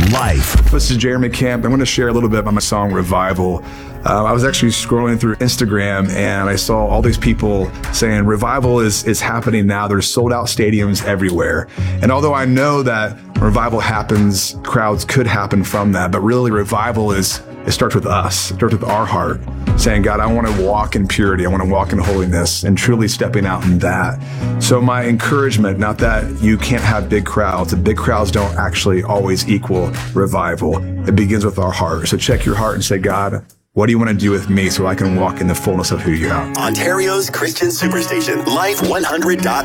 Life. This is Jeremy Camp. I'm going to share a little bit about my song Revival. I was actually scrolling through Instagram and I saw all these people saying revival is happening now. There's sold out stadiums everywhere. And although I know that revival happens, crowds could happen from that, but really revival it starts with us. It starts with our heart saying, God, I want to walk in purity. I want to walk in holiness and truly stepping out in that. So my encouragement, not that you can't have big crowds, and big crowds don't actually always equal revival. It begins with our heart. So check your heart and say, God, what do you want to do with me so I can walk in the fullness of who you are? Ontario's Christian Superstation, Life 100.9.